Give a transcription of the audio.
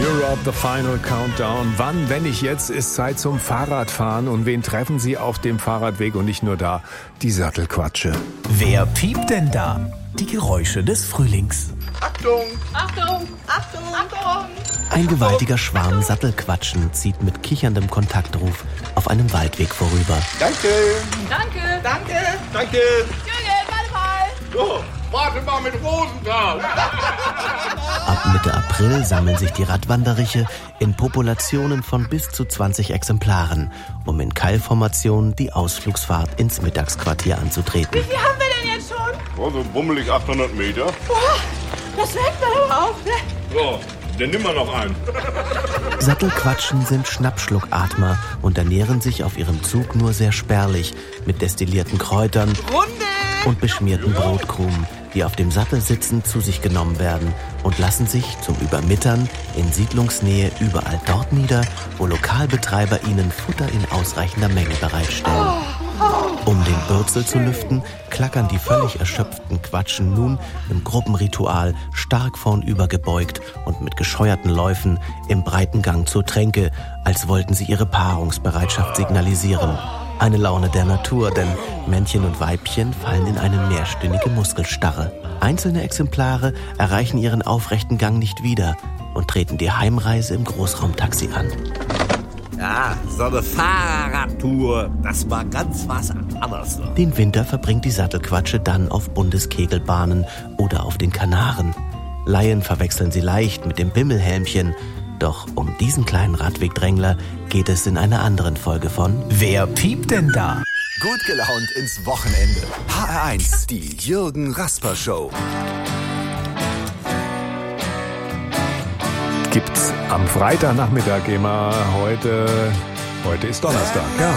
Europe, the final countdown. Wann, wenn nicht jetzt, ist Zeit zum Fahrradfahren. Und wen treffen Sie auf dem Fahrradweg und nicht nur da? Die Sattelquatsche. Wer piept denn da? Die Geräusche des Frühlings. Achtung! Achtung! Achtung! Achtung! Ein gewaltiger Schwarm Sattelquatschen zieht mit kicherndem Kontaktruf auf einem Waldweg vorüber. Danke! Danke! Danke! Danke! Jürgen, warte mal! So, warte mal mit Rosenthal! Ab Mitte April sammeln sich die Radwanderiche in Populationen von bis zu 20 Exemplaren, um in Keilformation die Ausflugsfahrt ins Mittagsquartier anzutreten. Wie viel haben wir denn jetzt schon? Oh, so bummelig 800 Meter. Boah, das merkt man aber auch, ne? So, dann nimm mal noch einen. Sattelquatschen sind Schnappschluckatmer und ernähren sich auf ihrem Zug nur sehr spärlich mit destillierten Kräutern und beschmierten Brotkrumen, die auf dem Sattel sitzend zu sich genommen werden und lassen sich zum Übermittern in Siedlungsnähe überall dort nieder, wo Lokalbetreiber ihnen Futter in ausreichender Menge bereitstellen. Um den Bürzel zu lüften, klackern die völlig erschöpften Quatschen nun im Gruppenritual stark vornüber gebeugt und mit gescheuerten Läufen im breiten Gang zur Tränke, als wollten sie ihre Paarungsbereitschaft signalisieren. Eine Laune der Natur, denn Männchen und Weibchen fallen in eine mehrstündige Muskelstarre. Einzelne Exemplare erreichen ihren aufrechten Gang nicht wieder und treten die Heimreise im Großraumtaxi an. Ja, so eine Fahrradtour, das war ganz was anderes. Den Winter verbringt die Sattelquatsche dann auf Bundeskegelbahnen oder auf den Kanaren. Laien verwechseln sie leicht mit dem Bimmelhelmchen. Doch um diesen kleinen Radwegdrängler geht es in einer anderen Folge von Wer piept denn da? Gut gelaunt ins Wochenende. HR1, die Jürgen Rasper Show. Gibt's am Freitagnachmittag immer. Heute ist Donnerstag, ja.